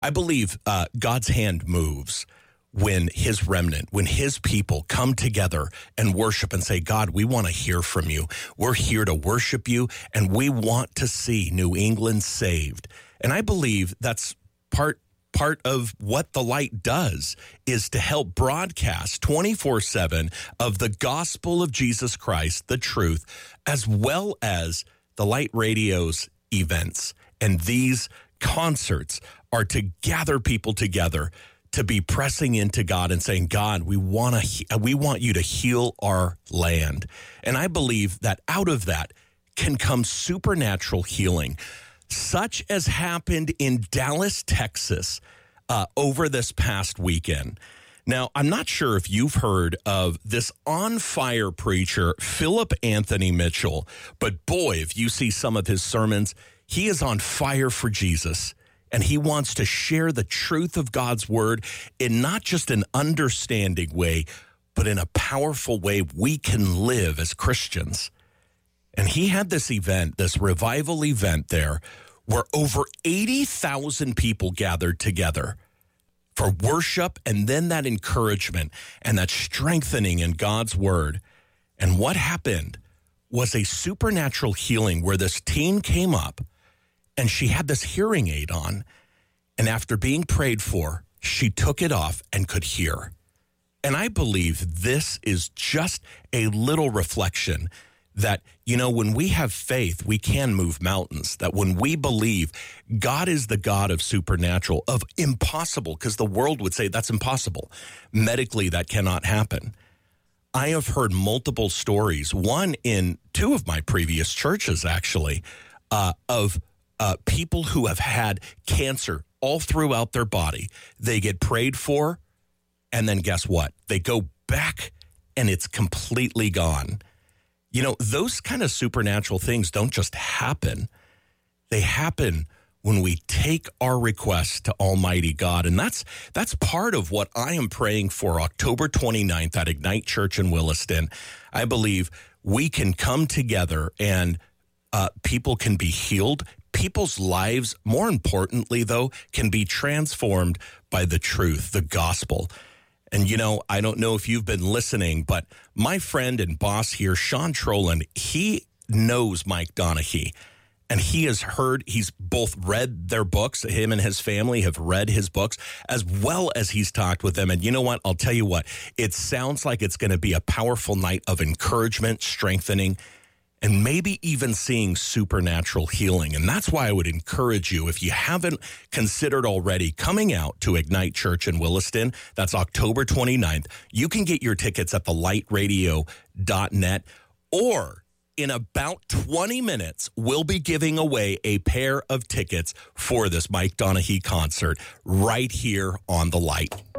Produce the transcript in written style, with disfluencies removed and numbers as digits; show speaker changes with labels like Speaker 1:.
Speaker 1: I believe God's hand moves when his remnant, when his people come together and worship and say, God, we want to hear from you. We're here to worship you, and we want to see New England saved. And I believe that's part of what the Light does, is to help broadcast 24/7 of the gospel of Jesus Christ, the truth, as well as the Light Radio's events. And these concerts are to gather people together to be pressing into God and saying, God, we want you to heal our land. And I believe that out of that can come supernatural healing, such as happened in Dallas, Texas, over this past weekend. Now, I'm not sure if you've heard of this on-fire preacher, Philip Anthony Mitchell, but boy, if you see some of his sermons, he is on fire for Jesus. And he wants to share the truth of God's word in not just an understanding way, but in a powerful way we can live as Christians. And he had this event, this revival event there, where over 80,000 people gathered together for worship, and then that encouragement and that strengthening in God's word. And what happened was a supernatural healing where this teen came up, and she had this hearing aid on, and after being prayed for, she took it off and could hear. And I believe this is just a little reflection that, when we have faith, we can move mountains. That when we believe God is the God of supernatural, of impossible, because the world would say that's impossible. Medically, that cannot happen. I have heard multiple stories, one in two of my previous churches, actually, of people who have had cancer all throughout their body. They get prayed for, and then guess what? They go back, and it's completely gone. Those kind of supernatural things don't just happen. They happen when we take our requests to Almighty God. And that's part of what I am praying for October 29th at Ignite Church in Williston. I believe we can come together and people can be healed. People's lives, more importantly, though, can be transformed by the truth, the gospel. And, I don't know if you've been listening, but my friend and boss here, Sean Troland, he knows Mike Donaghy. And he's both read their books. Him and his family have read his books, as well as he's talked with them. And you know what? I'll tell you what. It sounds like it's going to be a powerful night of encouragement, strengthening, and maybe even seeing supernatural healing. And that's why I would encourage you, if you haven't considered already coming out to Ignite Church in Williston, that's October 29th. You can get your tickets at thelightradio.net, or in about 20 minutes, we'll be giving away a pair of tickets for this Mike Donaghy concert right here on The Light.